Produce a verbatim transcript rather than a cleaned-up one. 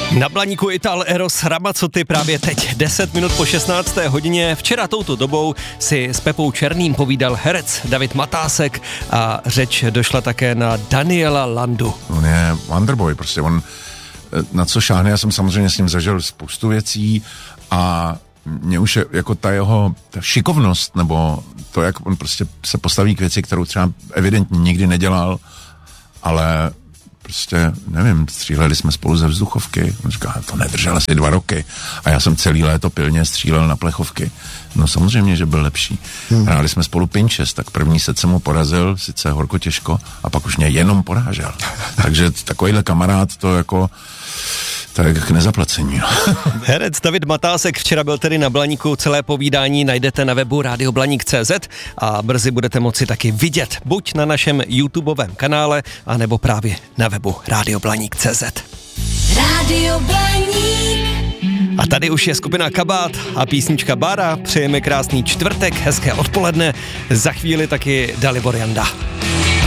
Na Blaníku Ital Eros Ramazzotti právě teď, deset minut po šestnácté hodině. Včera touto dobou si s Pepou Černým povídal herec David Matásek a řeč došla také na Daniela Landu. On je Wonderboy, prostě on na co šáhne, já jsem samozřejmě s ním zažil spoustu věcí a mě už je, jako ta jeho ta šikovnost, nebo to, jak on prostě se postaví k věci, kterou třeba evidentně nikdy nedělal, ale prostě, nevím, stříleli jsme spolu ze vzduchovky. On říká, to nedržel asi dva roky. A já jsem celý léto pilně střílel na plechovky. No samozřejmě, že byl lepší. Hmm. Hráli jsme spolu pinčes, tak první set jsem mu porazil, sice horko těžko, a pak už mě jenom porážel. Takže takovýhle kamarád to jako tak k nezaplacení. No. Herec David Matásek včera byl tedy na Blaníku, celé povídání najdete na webu radio blaník tečka cé zet a brzy budete moci taky vidět, buď na našem YouTubeovém kanále, anebo právě na webu radio blaník tečka cé zet. Radio Blaník. A tady už je skupina Kabát a písnička Bára. Přejeme krásný čtvrtek, hezké odpoledne, za chvíli taky Dalibor Janda.